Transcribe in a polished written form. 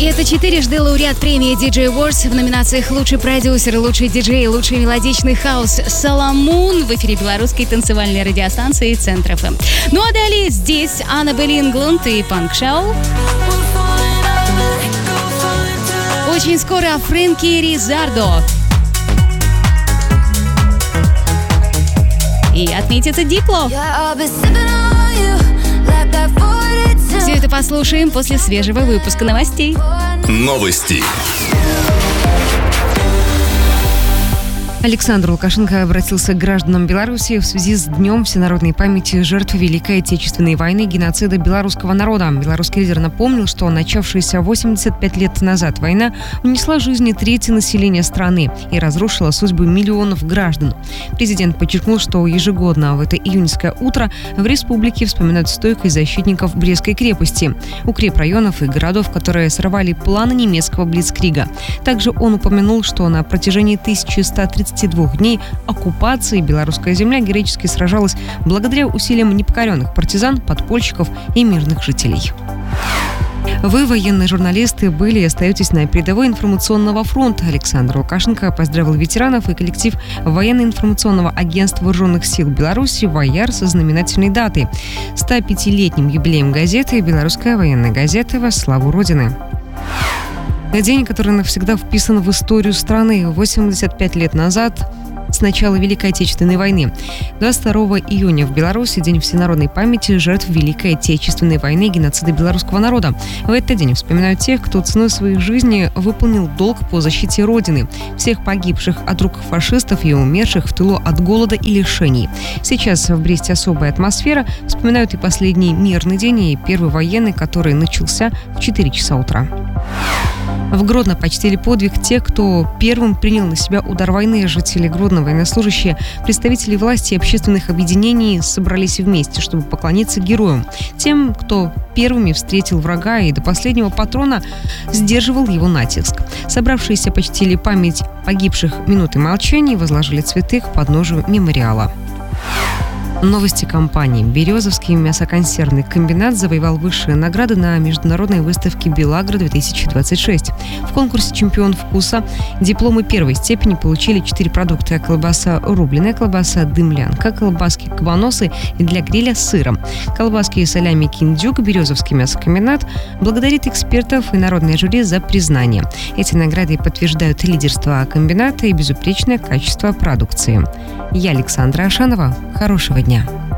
И это четырежды лауреат премии DJ Awards в номинациях «Лучший продюсер», «Лучший диджей», «Лучший мелодичный хаус» Соломон в эфире белорусской танцевальной радиостанции Центр ФМ. Ну а далее здесь Аннабель Ингланд и Панк Шоу. Очень скоро Фрэнки Ризардо. И отметится Дипло. Все это послушаем после свежего выпуска новостей. Новости. Александр Лукашенко обратился к гражданам Беларуси в связи с Днем всенародной памяти жертв Великой Отечественной войны, геноцида белорусского народа. Белорусский лидер напомнил, что начавшаяся 85 лет назад война унесла жизни трети населения страны и разрушила судьбу миллионов граждан. Президент подчеркнул, что ежегодно в это июньское утро в республике вспоминают стойкость защитников Брестской крепости, укрепрайонов и городов, которые сорвали планы немецкого блицкрига. Также он упомянул, что на протяжении 1132 дней оккупации белорусская земля героически сражалась благодаря усилиям непокоренных партизан, подпольщиков и мирных жителей. Вы, военные журналисты, были и остаетесь на передовой информационного фронта. Александр Лукашенко поздравил ветеранов и коллектив военно-информационного агентства Вооруженных сил Беларуси «ВОЯР» со знаменательной датой – 105-летним юбилеем газеты «Белорусская военная газета» во славу Родины. День, который навсегда вписан в историю страны. 85 лет назад, с начала Великой Отечественной войны. 22 июня в Беларуси День всенародной памяти жертв Великой Отечественной войны и геноцида белорусского народа. В этот день вспоминают тех, кто ценой своей жизни выполнил долг по защите Родины, всех погибших от рук фашистов и умерших в тылу от голода и лишений. Сейчас в Бресте особая атмосфера. Вспоминают и последний мирный день, и первый военный, который начался в 4 часа утра. В Гродно почтили подвиг тех, кто первым принял на себя удар войны. Жители Гродно, военнослужащие, представители власти и общественных объединений собрались вместе, чтобы поклониться героям. Тем, кто первыми встретил врага и до последнего патрона сдерживал его натиск. Собравшиеся почтили память погибших минутой молчания и возложили цветы к подножию мемориала. Новости компании. Березовский мясоконсервный комбинат завоевал высшие награды на международной выставке «БелАгро-2026». В конкурсе «Чемпион вкуса» дипломы первой степени получили 4 продукта: колбаса рубленая, колбаса дымлянка, колбаски кабаносы и для гриля с сыром. Колбаски и солями киндюк Березовский мясокомбинат благодарит экспертов и народное жюри за признание. Эти награды подтверждают лидерство комбината и безупречное качество продукции. Я Александра Ашанова. Хорошего дня.